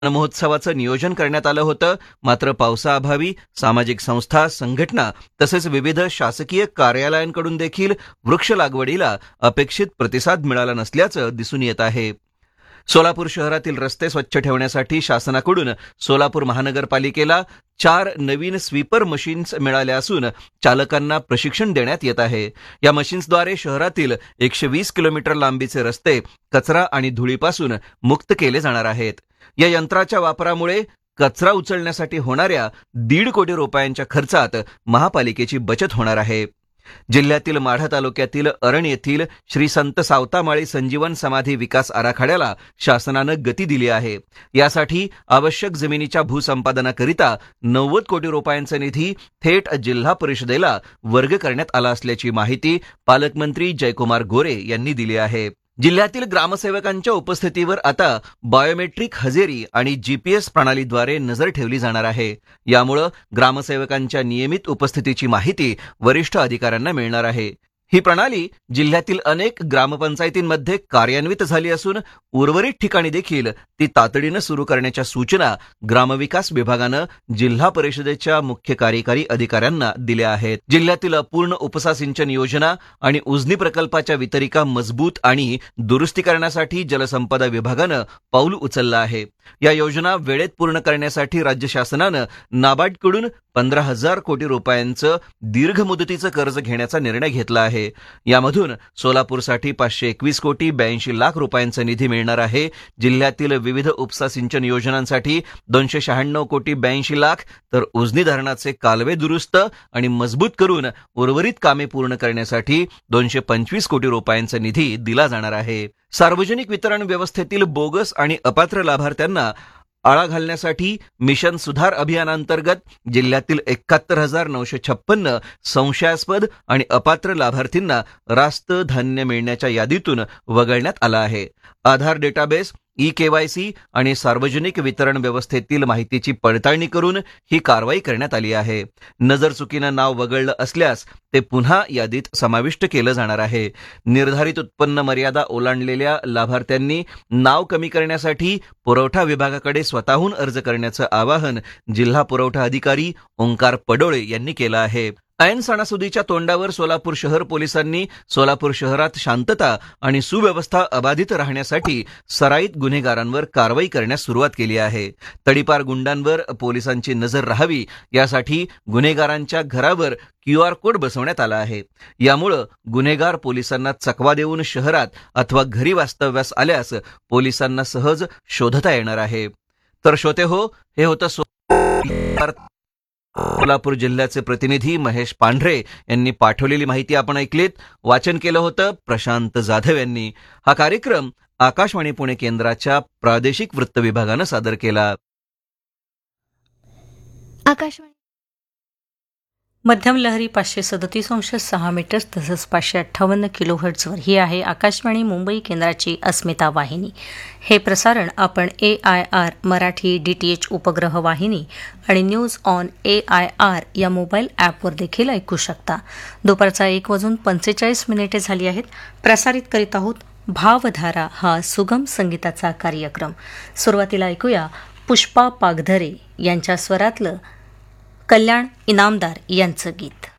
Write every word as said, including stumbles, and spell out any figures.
महोत्सवाचं नियोजन करण्यात आलं होतं, मात्र पावसाअभावी सामाजिक संस्था, संघटना तसेच विविध शासकीय कार्यालयांकडून देखील वृक्ष लागवडीला अपेक्षित प्रतिसाद मिळाला नसल्याचं दिसून येत आहे. सोलापूर शहरातील रस्ते स्वच्छ ठेवण्यासाठी शासनाकडून सोलापूर महानगरपालिकेला चार नवीन स्वीपर मशीन्स मिळाल्या असून चालकांना प्रशिक्षण देण्यात येत आहे. या मशीन्सद्वारे शहरातील एकशे वीस किलोमीटर लांबीचे रस्ते कचरा आणि धुळीपासून मुक्त केले जाणार आहेत. या यंत्राच्या वापरामुळे कचरा उचलण्यासाठी होणाऱ्या दीड कोटी रुपयांच्या खर्चात महापालिकेची बचत होणार आहे. जिल्ह्यातील माढा तालुक्यातील अरण येथील श्री संत सावतामाळी संजीवन समाधी विकास आराखड्याला शासनानं गती दिली आहे. यासाठी आवश्यक जमिनीच्या भूसंपादनाकरिता नव्वद कोटी रुपयांचा निधी थेट जिल्हा परिषदेला वर्ग करण्यात आला असल्याची माहिती पालकमंत्री जयकुमार गोरे यांनी दिली आहे. जिल्ह्यातील ग्रामसेवकांच्या उपस्थितीवर आता बायोमेट्रिक हजेरी आणि जीपीएस प्रणालीद्वारे नजर ठेवली जाणार आहे. यामुळे ग्रामसेवकांच्या नियमित उपस्थितीची माहिती वरिष्ठ अधिकाऱ्यांना मिळणार आहे. ही प्रणाली जिल्ह्यातील अनेक ग्रामपंचायतींमध्ये कार्यान्वित झाली असून उर्वरित ठिकाणी देखील ती तातडीनं सुरू करण्याच्या सूचना ग्रामविकास विभागानं जिल्हा परिषदेच्या मुख्य कार्यकारी अधिकाऱ्यांना दिल्या आहेत. जिल्ह्यातील अपूर्ण उपसा सिंचन योजना आणि उजनी प्रकल्पाच्या वितरिका मजबूत आणि दुरुस्ती करण्यासाठी जलसंपदा विभागानं पाऊल उचललं आहे. या योजना वेळेत पूर्ण करण्यासाठी राज्य शासनानं नाबार्डकडून पंधरा हजार कोटी रुपयांचं दीर्घ मुदतीचं कर्ज घेण्याचा निर्णय घेतला आहे. यामधून सोलापूरसाठी पाचशे एकवीस कोटी ब्याऐंशी लाख रुपयांचा निधी मिळणार आहे. जिल्ह्यातील विविध उपसा सिंचन योजनांसाठी दोनशे शहाण्णव कोटी ब्याऐंशी लाख तर उजनी धरणाचे कालवे दुरुस्त आणि मजबूत करून उर्वरित कामे पूर्ण करण्यासाठी दोनशे पंचवीस कोटी रुपयांचा निधी दिला जाणार आहे. सार्वजनिक वितरण व्यवस्थेतील बोगस आणि अपात्र लाभार्थ्यांना आळा घालण्यासाठी मिशन सुधार अभियानांतर्गत जिल्ह्यातील एकाहत्तर हजार नऊशे छप्पन्न संशयास्पद आणि अपात्र लाभार्थींना रास्त धान्य मिळण्याच्या यादीतून वगळण्यात आलं आहे. आधार डेटाबेस, ई केवायसी आणि सार्वजनिक वितरण व्यवस्थेतील माहितीची पडताळणी करून ही कारवाई करण्यात आली आहे. नजरचुकीनं नाव वगळलं असल्यास ते पुन्हा यादीत समाविष्ट केलं जाणार आहे. निर्धारित उत्पन्न मर्यादा ओलांडलेल्या लाभार्थ्यांनी नाव कमी करण्यासाठी पुरवठा विभागाकडे स्वतःहून अर्ज करण्याचं आवाहन जिल्हा पुरवठा अधिकारी ओंकार पडोळे यांनी केलं आहे. ऐन सणासुदीच्या तोंडावर सोलापूर शहर पोलिसांनी सोलापूर शहरात शांतता आणि सुव्यवस्था अबाधित राहण्यासाठी सराईत गुन्हेगारांवर कारवाई करण्यास सुरुवात केली आहे. तडीपार गुंडांवर पोलिसांची नजर राहावी यासाठी गुन्हेगारांच्या घरावर क्यू आर कोड बसवण्यात आला आहे. यामुळं गुन्हेगार पोलिसांना चकवा देऊन शहरात अथवा घरी वास्तव्यास आल्यास पोलिसांना सहज शोधता येणार आहे. तर श्रोते हो, हे होतं सोलापूर जिल्ह्याचे प्रतिनिधी महेश पांढरे यांनी पाठवलेली माहिती आपण ऐकलीत. वाचन केलं होतं प्रशांत जाधव यांनी. हा कार्यक्रम आकाशवाणी पुणे केंद्राच्या प्रादेशिक वृत्त विभागानं सादर केला. आकाशवाणी मध्यम लहरी पाचशे सदतीस अंश सहा मीटर तसंच पाचशे अठ्ठावन्न किलो हर्ट्झवर ही आहे आकाशवाणी मुंबई केंद्राची अस्मिता वाहिनी. हे प्रसारण आपण ए I R Marathi D T H उपग्रह वाहिनी आणि news on A I R या मोबाईल ॲपवर देखील ऐकू शकता. दुपारचा एक वाजून पंचेचाळीस मिनिटे झाली आहेत. प्रसारित करीत आहोत भावधारा हा सुगम संगीताचा कार्यक्रम. सुरुवातीला ऐकूया पुष्पा पागधरे यांच्या स्वरातलं कल्याण इनामदार यांचं गीत.